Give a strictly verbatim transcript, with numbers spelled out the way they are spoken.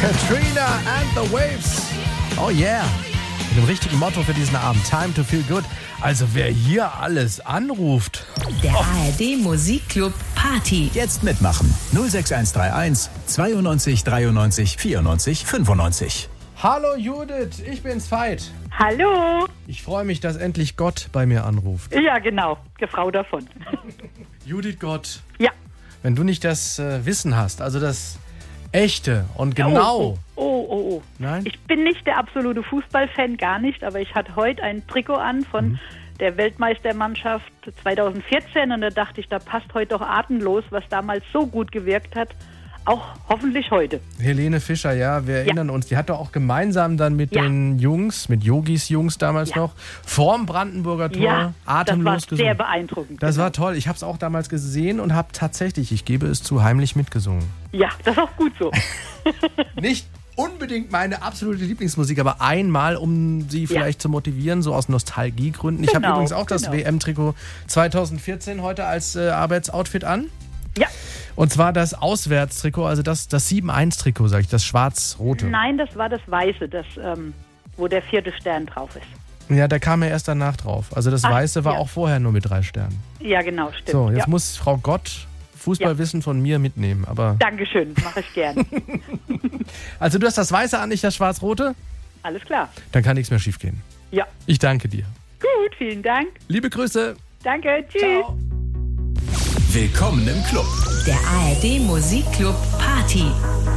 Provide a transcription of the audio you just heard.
Katrina and the Waves. Oh yeah. Mit dem richtigen Motto für diesen Abend. Time to feel good. Also wer hier alles anruft. Der oh. A R D Musikclub Party. Jetzt mitmachen. null sechs eins drei eins zweiundneunzig dreiundneunzig vierundneunzig fünfundneunzig. Hallo Judith, ich bin's Veit. Hallo. Ich freue mich, dass endlich Gott bei mir anruft. Ja, genau. Gefrau davon. Judith Gott. Ja. Wenn du nicht das äh, Wissen hast, also das Echte und genau. Oh, oh, oh, oh. Nein? Ich bin nicht der absolute Fußballfan, gar nicht, aber ich hatte heute ein Trikot an von mhm. der Weltmeistermannschaft zwanzig vierzehn und da dachte ich, da passt heute doch atemlos, was damals so gut gewirkt hat, auch hoffentlich heute. Helene Fischer, ja, wir erinnern ja. uns, die hat doch auch gemeinsam dann mit ja. den Jungs, mit Yogis Jungs damals ja. noch, vorm Brandenburger Tor ja, atemlos das war sehr beeindruckend. Das genau. war toll, ich habe es auch damals gesehen und habe tatsächlich, ich gebe es zu, heimlich mitgesungen. Ja, das ist auch gut so. Nicht unbedingt meine absolute Lieblingsmusik, aber einmal, um sie vielleicht ja. zu motivieren, so aus Nostalgiegründen. Ich genau, habe übrigens auch das genau. W M-Trikot zwanzig vierzehn heute als äh, Arbeitsoutfit an. Ja. Und zwar das Auswärtstrikot, also das, das sieben eins Trikot, sage ich, das schwarz-rote. Nein, das war das Weiße, das, ähm, wo der vierte Stern drauf ist. Ja, der kam ja erst danach drauf. Also das Ach, Weiße war ja. auch vorher nur mit drei Sternen. Ja, genau, stimmt. So, jetzt ja. muss Frau Gott Fußballwissen ja. von mir mitnehmen. Aber Dankeschön, mache ich gern. Also du hast das Weiße an, nicht das Schwarz-Rote? Alles klar. Dann kann nichts mehr schiefgehen. Ja. Ich danke dir. Gut, vielen Dank. Liebe Grüße. Danke, tschüss. Ciao. Willkommen im Club. Der A R D Musikclub Party.